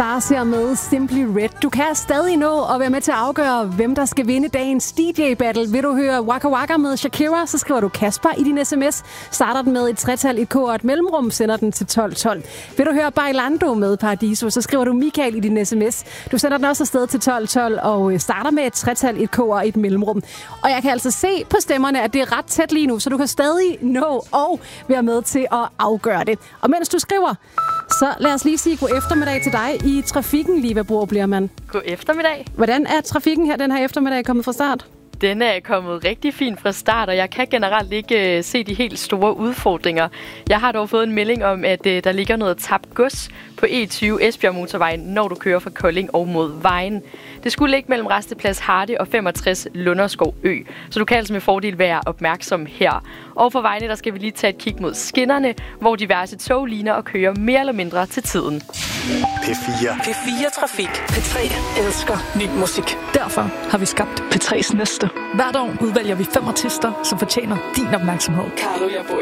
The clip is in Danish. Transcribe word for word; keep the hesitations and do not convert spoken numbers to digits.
Stars her med Simply Red. Du kan stadig nå at være med til at afgøre, hvem der skal vinde dagens D J-battle. Vil du høre Waka Waka med Shakira, så skriver du Kasper i din sms. Starter den med et tretal, et k og et mellemrum, sender den til tolv tolv. Vil du høre Bailando med Paradiso, så skriver du Michael i din sms. Du sender den også afsted til tolv tolv og starter med et tretal, et k og et mellemrum. Og jeg kan altså se på stemmerne, at det er ret tæt lige nu, så du kan stadig nå og være med til at afgøre det. Og mens du skriver, så lad os lige sige god eftermiddag til dig i trafikken, Liva Borup Blermann. God eftermiddag. Hvordan er trafikken her den her eftermiddag kommet fra start? Den er kommet rigtig fint fra start, og jeg kan generelt ikke uh, se de helt store udfordringer. Jeg har dog fået en melding om, at uh, der ligger noget tabt gods på E tyve Esbjerg Motorvejen, når du kører fra Kolding og mod vejen. Det skulle ligge mellem Rasteplads Hardy og femogtres Lunderskov Ø, så du kan altså med fordel være opmærksom her. Og for vejene, der skal vi lige tage et kig mod skinnerne, hvor diverse tog ligner og kører mere eller mindre til tiden. P fire. P fire Trafik. P tre elsker ny musik. Derfor har vi skabt P tres næste. Hvert år udvælger vi fem artister, som fortjener din opmærksomhed. Carlo, jeg bor